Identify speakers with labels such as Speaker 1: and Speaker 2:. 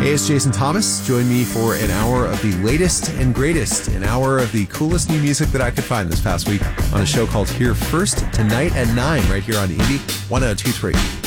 Speaker 1: Hey, it's Jason Thomas. Join me for an hour of the latest and greatest, an hour of the coolest new music that I could find this past week on a show called Here First, tonight at 9, right here on Indie 1023.